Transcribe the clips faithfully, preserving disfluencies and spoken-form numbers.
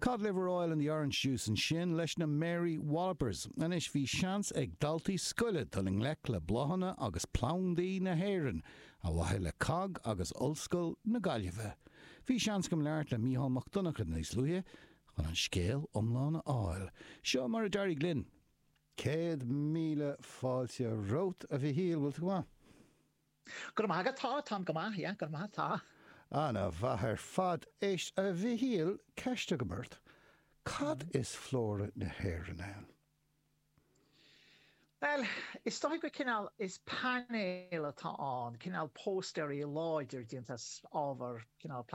Cod liver oil and the orange juice and shin leis na Mary Wallopers. And is bhí seans ag daltaí scoile taling lech le blochanna agus plaundaí na héireann a bhaithe le cog agus olscoil na Gaillimhe. Bhí seans go leart le Mícheál Mac Donncha níos luithe chun an scéal iomlána áil. Seo mar a Derry Glynn. Céad míle fáilte rót a bhí híal bhfuil go Gur maith tá tám go maith, yeah, gur maith tá. Anna bhathar fad éist a bhí híal ceiste go mirt. Cad is flóra na héireann ann? Well, is dóigh go cinál is panel atá an, cinál pósterí láidir diontas ábhar cinál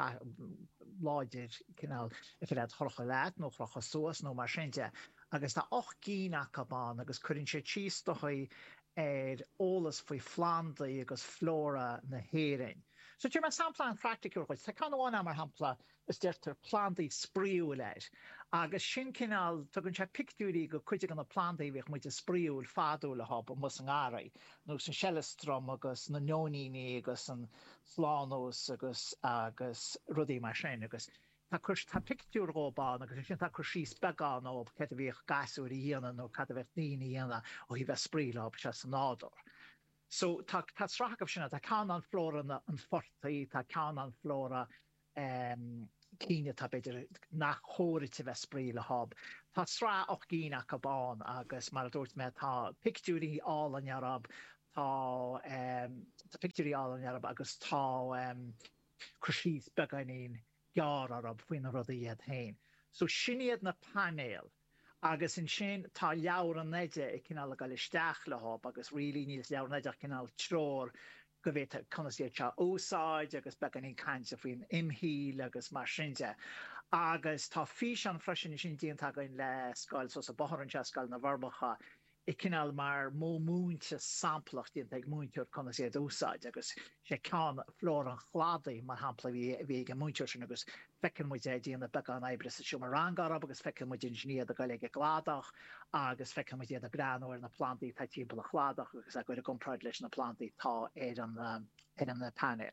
láidir cinál if it had chorcha leat nó chorcha suas nó mar sinnte agus tá och gína cabán agus cuireann sé tíos dóigh ar ólas faoi Flandaí agus flóra na héireann. So ti'n mynd sampla yn practical chwaith, ta can o'n am ar hampla ys dirtar plandaí spríúil leir. Agus sin cinál, tugann sé pictiúí go cuidig an na plandaí bhíoch muid a spríúil fadúil a hob an mus an áraí. Nó san Shellestrom agus na Nóníní agus an Slánós agus agus rudí mar sin agus. Tá curs tá pictiúr góbán agus sin tá cur síos beagán ó cad a bhíoch gasúir i dhéana nó cad a bheith níní dhéana ó hí bheith spríúil op se san nádor. So tá tá srachab sinna tá can an flóra na an fortaí tá can an flóra um, cíine tá beidir nach chóirite bheith spríúil a hob. Tá srá och gína cabán agus mar a dúirt me tá pictiúrí áil an Arab tá um, tá pictiúrí áil an Arab agus tá um, cur síos beagán gar arab faoin na rud a iad hain. So sinniad na panel agus in sin tá leabhar an neide i cinál gal isteach le hob agus rilí níos leabhar neideach cinál trór go bhfuil conasaíocht se ósáid agus beagán í cainte faoin imhíl agus mar sinnte. Agus tá fís an freisin sin díonn tagainn le scoil so sa bothranse scoil na Bharbacha i cinál mar mó múinte samplacht díonn ag múinteúir conasaíocht ósáid agus sé ceann flór an chladaí mar hampla bhí ag an múinteúir sin agus fecinn muid é díonn na beagán éibris a siúm rangarab agus fecinn muid inginíad a gail ag gládach agus fecinn muid a granúir na plantaí tá timp a chládach agus a goir a gompraid leis na plantaí tá ar an ar an panel.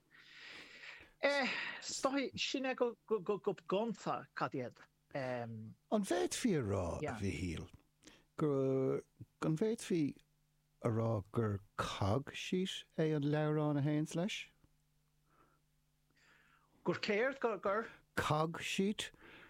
Eh, stoi sinne go go go go gonta cadiad. Um, An bhéid fi rá a bhí híal. Gur gan bhéid fi a rá gur cog síos é an leabhrán a hains leis? Gur céir gur gur? Cog sheet?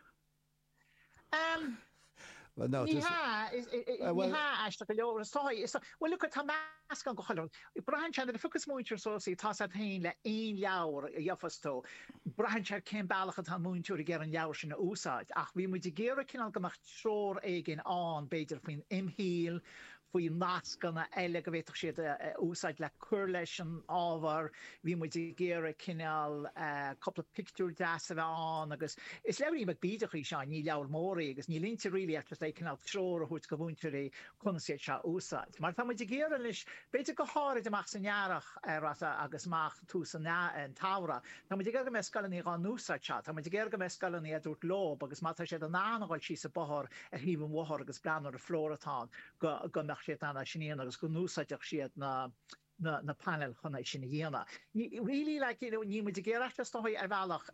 Um, well, no, ní ha, is ní ha eiste go leabhar sói is well look at tá measc an go choilm. Brian Chan the focus múinteúir sósaí tá sa hain le aon leabhar a dheofastó. Brian Chan cén bailach atá múinteúir i ggéir an leabhar sin na úsáid ach bhí muid i ggéire cinál gomach trór éigin an beidir faoin imhíl faoin nascanna eile go bhhéach siad úsáid le cur leis an ábhar bhí muid i ggéire cinál coppla pictiúr deas a bheith an agus is leabharí me bídeach í seán ní leabhar mórí agus ní línte rilí eachtas é cinál trór a chuid go búinteúir conasaíocht se úsáid. Mar tá muid i ggéire leis beidir go háirid amach san nearach rata agus mach tú san an tára. Tá muid i ggéir go me scalan í gan úsáid se, tá muid i ggéir go me scalan í a dúirt lob agus má tá sé an nánagáil sí sa bothar ar híomh mhóthar agus breanúir a flóratá go go meach siad anna sinnéana agus go núsáideach siad na na na panel chuna sinna dhéana. Really like you know ní muid i ggéir eachtas tóid ar bhealach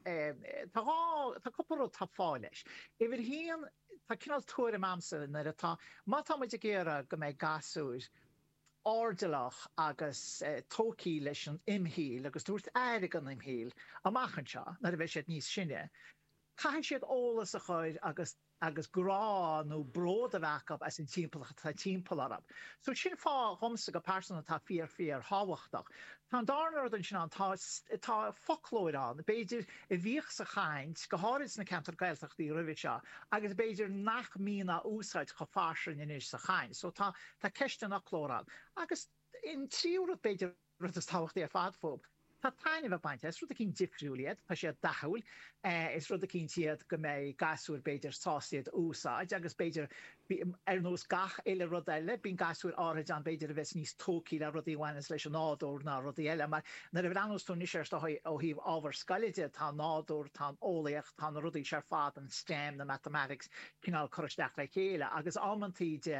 tá tá cuppa tá fáil leis. Ifir híon tá cinál túir am amsa na atá má tá muid i ggéire go méid gasúir ordalach agus uh, tócí leis an imhíl agus dúirt airigh an imhíl amachchan seo na a bheith siad níos sinne. Caitheann siad ólas a chuir agus agus grá nó bród a bhecab as in timppla tá timppla arab. So sin fá thomsa go persona tá fíor fíor háhachtach. Tá darnar an sin an tá tá folklóid an, beidir i bhíoch sa chaint go háirid na ceantar gailteachtaí roimh seo, agus beidir nach mína úsáid go fásin inis sa chaint. So tá tá ceiste nach chlórán. Agus in tríúra beidir rud is táhachtaí ar fadfób. Tá taine bheith baint, is rud a cín difriúliad, tá sé dathúil, is rud a cín siad go méid gasúir beidir sásiad úsáid, agus beidir ar nós gach eile rud eile, bín gasúir áid an beidir a bheits níos tócí le rudí bhhaine leis an nádúr ná rudí eile, mar na bh anús tú níos ó híh ábhar scailide tá nádúr, tá ólaocht, tá rudí sé fád an STEM na mathematics cinál choristeach le chéile, agus ámantí de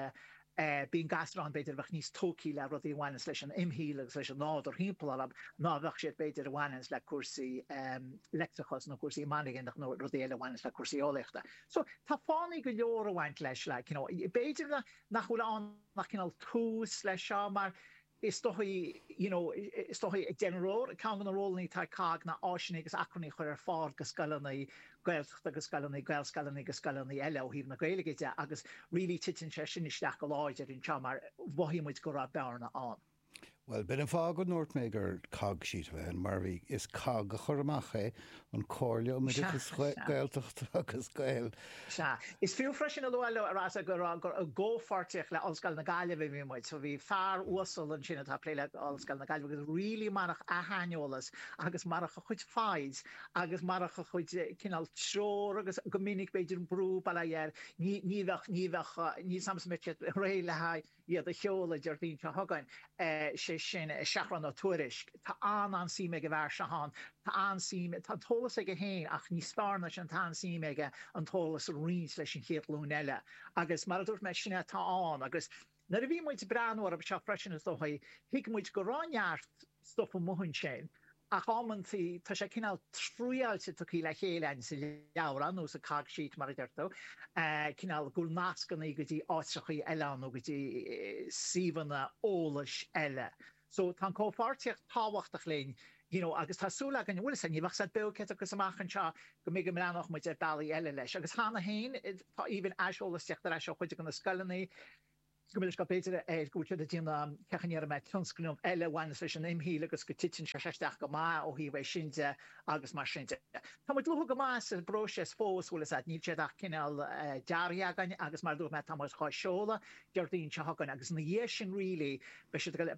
bín gasrán beidir bheith níos tóí le rudí bhhaine leis an imhíle leis an nád hímpla ná bheith siad beidir bhhaine le cuasaí leachchas nó cuasaí manigin nach nó rudí eile bhhaine le cuasaí ólaachta. So tá fánaí go leor a bhaint leis le beidir nach bhfuil an nach cinál tús leis seo mar is stohi, you know, is stohi ag generór, can an rólní tá cag na áisina agus acroní chuir ar fád go scalaní gaelcht agus scalaní gael scalaní agus scalaní eile ó híh na gaiileige agus rilí titin sé sin isteach go láidir in chamar bhhímuid go ra bearna an. Well, ben an fá go nóirt mé gur cag siad bheith mar bhí is cag go chur amach é an cóirle me is gaeltacht agus gael. Se. Is fiú freisin a luile arás a gur gur a ggófarteach le allscail na gaile bhí mí muid, so bhí fear uasal an sinna tá pléile allscail na gaile agus rilí marach a haneolalas agus marach a chuid fáid agus marach a chuid cinál trór agus go minic beidir brú bailhéir ní ní bheith ní bheith ní samsmite réile ha iad a cheola deirtín se thugain sé sin seaachran á tuairis tá an an síime go bhar se hán tá an síime tá tólas ag a héin ach ní starna an tá síimeige an tólas a rís leis sin chéadlún eile agus mar dúirt me sinna tá an agus na a bhí muid breanúir a se freisin is dóhaid hiic muid go ráneart stop an mohann sin ach ámantí tá sé cinál tríáilte tuí le chéile sa leabhar nó sa cag siit mar deirtó cinál gúil nácanna go dtí áitrechaí eile nó go dtí síhanna ólais eile. So tá cóáirteocht táhachtach léin you know, agus tásúla gan bhfuil san níbhah sa bece agus amachchan seo go mé go mleanach muid ar bailí eile leis. Agus hána hain tá íbn eisiolalas teachtar eisio chuide an na scalaní Gomil go beidir é gúte a dína cechanníar me tunscnúm eile bhaine leis an imhíle agus go titin se seisteach go má ó hí bheith sinte agus mar sinte. Tá muid luú go más brose fós bhfuil a ní séach cinál dearheagain agus mar dúh me tá chá seola deirtín se hagan agus na dhé sin rilí be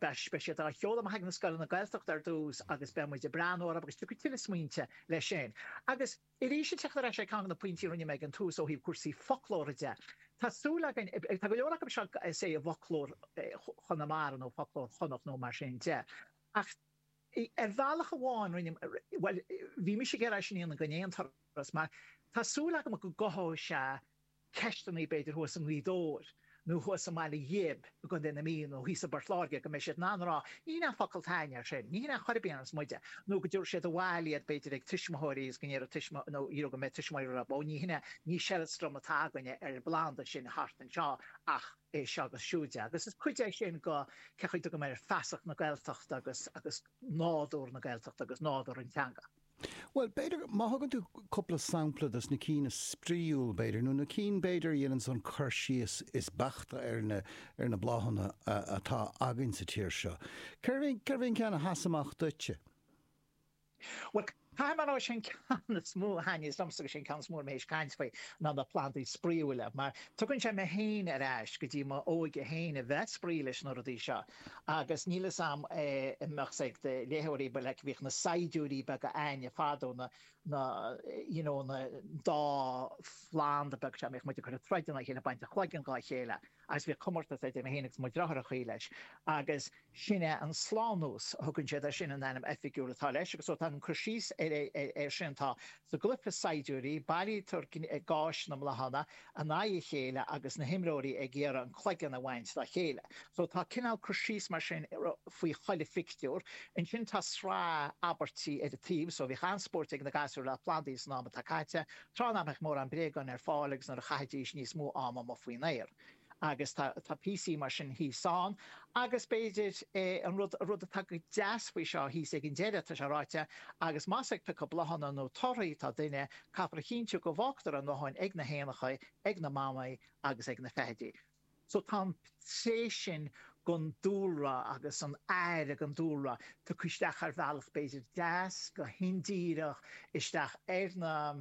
a cheola he na scoil na gaiiltocht ar dús agus be muid de breanúir agus tu tiile smuointe lei sin. Agus i rí sé teachtar sé can na pointí runne me an tús ó híh cuasí folklóide. Tásúla tá go leorach se sé a bholór chuna mar nó folklór chonach nó mar sin de. Ach ar bhealach amháin rinne well bhí mi sé ggéir sin íon na gnéontarras mar tásúla go go gothó se ceistanaí beidir thuas an lídóir. nó thuas am meile dhéb go den mí nó hí a barláge go mé sé nárá ní na facultáine sin, ní na choirbíanas muide, nó go dúr sé a bháiliad beidir ag tuismthóirí gan ar tuisma nó í go mé tuismair a b ní hinine ní seadstrom atágaine ar blanda sin hartan seo ach é se agus siúide. Agus is chuide sin go cechuid go mé feasach na gailtocht agus agus nádú na gailtocht agus nádú an teanga. Well, beidir má hagann tú coppla sampla das na cína spríúil beidir, nó na cín beidir dhéanaan son chuirsíos is bachta ar na ar na bláhanna atá agann sa tíir seo. Ceirhín ceirhín ceanna hasamach duite? Well, Tá mar sin can smó haine domsa sin can smór mééis caiinsfa ná na plantaí spríúile, mar tugann sé me héin ar eis go dtí má óige héin a bheith sprílis nó a dtí seo. Agus níle sam meach de léthirí be le bhíh na saidúí be go aine fádó na na you know na dá fláán a beg sem mu chu treidirna chéna baint a chuigen gá chéile, agus bhí cumarta é na héananig mu drachar a chuileis, agus sinne an slánús thugann sé sin an anam effiúratá leis, agus so tá an chusís ar sintá sa glufa saidúí bailí turcin ag gáis na lehanana a ná chéile agus na himróí ag ggéar an chluigen a bhaint le chéile. So tá cinál chusís mar sin faoi choile fictúr, an sin tá srá abertí ar a tíb, so bhí ansport ag na gasú le plandaís ná tá caiite, trá amach mór an bregan ar fálagus na a chaidís níos mó am má faoin éir. Agus tá P C mar sin hí sáin, agus beidir an rud a tag deasfaoi seo hí ag an déad tá se ráite, agus másach pe go blahanna nó toirí tá duine capra chinú go bhachtar an nóáin ag na héanacha ag na mámaid agus ag na féidí. So tá sé sin gon dúra agus an air a an dúra tá chuisteach ar bhealach beidir deas go hindíireach isteach ar na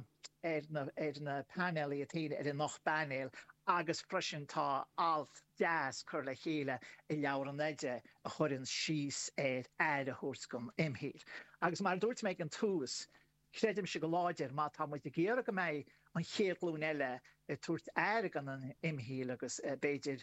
ar na panelí a tíine ar an nach banel agus freisin tá alt deas chur le chéile i leabhar an éide a chuirn síos ar air a thuairt gom imhír. Agus mar dúirt méid an tús, créidim se go láidir má tá muid géar go méid an chéadlún eile i tuairt air an an imhíl agus beidir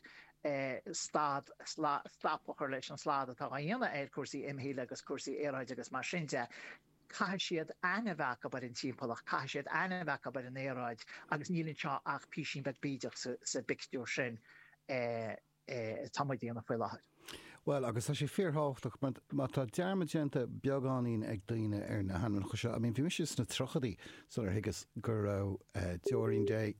stad slapachar leis an slád atá dhéana ar cuasaí imhíle agus cuasaí éráid agus mar sinte. Cai siad anamhacha bar an timpplaach, cai siad anamhacha bar an éráid agus nílann seo ach písin be bíideach sa bictúr sin tamid díanana foioi láthir. Well, agus tá sé fearthach má tá dearmagénta beagáín ag daine ar na hanan chu seo. I mean, bhí mis is na trochadaí so ar higus gur rah Deorainn Day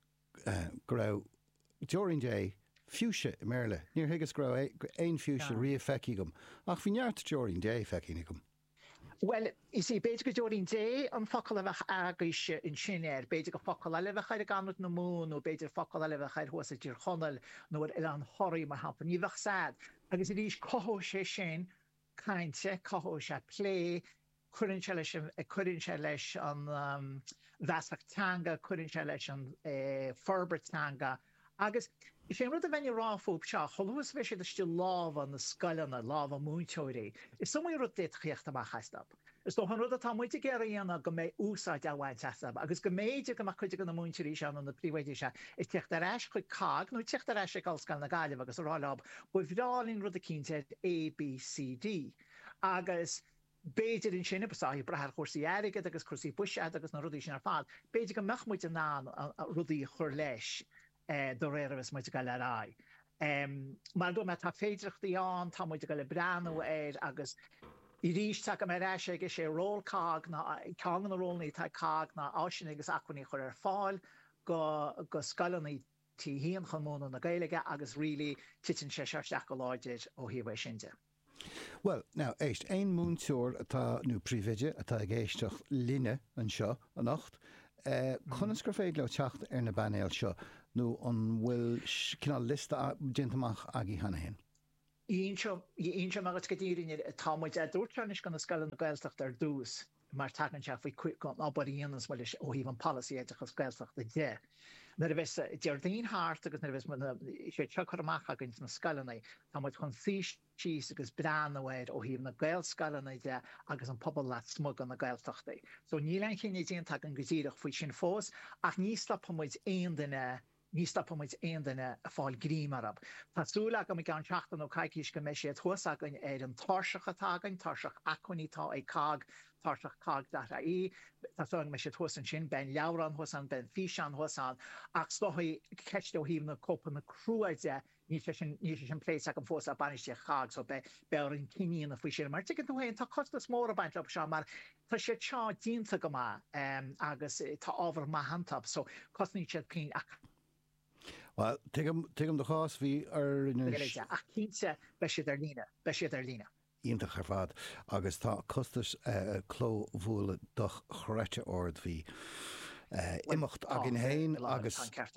gur rah Deorainn Day fiúse i Merle. Níor higus gur rah éon fiúse riamh feici gom. Ach bhí neart Deorainn Day feici gom. Well, you see, beidir go Deorainn Day an focail a bheith agais in sin air, beidir go focail a lefach ar a ganút na mún, nó beidir focail a lefach ar huasa tír chonel, nó ar an choirí mar hapan. Ní bheith sad, agus i rís cothó sé sin, cainte, cothó sé plé, cuirin se leis cuirin se leis an bheasfachtanga, cuirin se leis an forbertanga, agus I sé rud a bhaine ráfób seo, cholas bheith sé de láh an na scailena, láh an múnteoirí. Is so mé rud déit chríocht amach chaistab. Is do an rud atá muide géiríanana go mé úsáid a bhaint teastab, agus go méidir go chuide go na múnteoirí se an na príomhaidir se, is teocht ar eis chuid cág, nó teocht ar eis ag scail na gaiileh agus ráileb, bu bhrálín rud a cínte A, B, C, D. Agus beidir in sinna besáí brethir chósaí airigad agus chósaí buisead agus na rudí sin ar fád, beidir go meachmuid an ná rudí chur leis. do réirs muid go le rá. Mar do me tá féidirchttaí an tá muid go le breanú air agus i rís take me reis ige sé rólcág na cean na rólnaí tá cág na ásin agus acuní chur ar fáil go go scalaní tí híon chumóna na gaiige agus rilí titin sé seisteach go láidir ó híbh sinnte. Well, now, éist, ein múnteoir atá nó príomhaide atá géisteach líne an seo an nacht. Conas gur féad le teacht ar na banéil seo nó an bhfuil cinál lista dintamach agé hana hen. Íon seo agus go dtíirine táid a dúirtearnis gan na scail na gailteach ar dús mar tagan seach faoi cuiig gan ábaríonas bhfuil ó híh an policy éideach as gailteach de dé. Na a bheits deardaon háart agus na bheits sé teach amach agin na scalanaí, tá muid chun fís síos agus breanhhaid ó híomh na gail scalanaí de agus an pobl leat smug an na gailteachtaí. So ní lein chéine déon tag an gosíireach faoi sin fós, ach níos le muid aon duine ní stoppa muid aon duine a fáil grím arab. Tásúla go mé gan teachtain ó caiiciis go mé sé thuasagan ar an táirseach atágan, táirseach acuinítá é cág, táirseach cág dar a í, Tásúla me sé thuasan sin ben leabhran thuasan, ben físean thuasan, ach stochaí ceiste ó híomh na copa na cruaide ní sé sin pléis ag an fós a baniste chág, so be bear an ciníon na faoi sin. Mar tuigh tú héin tá costas mór a baint op seo, mar tá sé teo dínta go má agus tá ábhar má hantab, so cosní sé cín ach Well, tuigim do chás bhí ar ach cínte be siad ar lína, be siad ar lína. Ionintach ar fad, agus tá costas cló bhúla doch chreite ord bhí imimecht a gin héin agus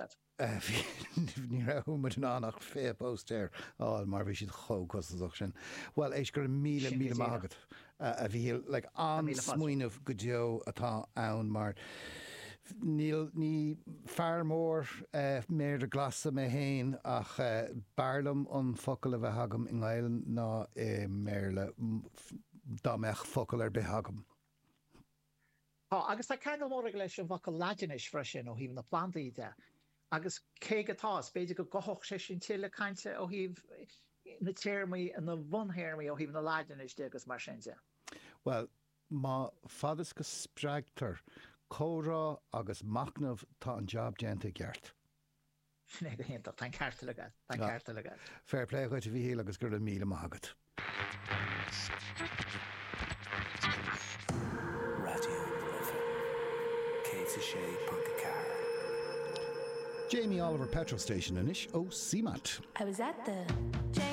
ní raúmid an annach fé postéir á mar bhí siad cho costasach sin. Well, éis gur míle míle mágad a bhí le an smuoineh go deo atá ann mar Níl ní fearmór méir a glasa mé héin ach bearlam an focail a bheith hagam in gáil ná méirle dámeach focail ar bheith hagam. Agus tá ceangal mór leis an bhacail laidinis freisin ó híomh na plantaí de. Agus cé atá, beidir go gothach sé sin tíle cainte ó híomh na téirmaí an na bhunhéirmaí ó híomh na laidinis de agus mar sinnte. Well, má fadas go spreagtar córá agus macnamh tá an job déanta gceart. Sné go hénta tá cearta legad, tá cearta legad. Fair play chuid bhí hí agus gur le míle mágad. Radio K C Shay Punkacar. Jamie Oliver petrol station inis ó C M A T. I was at the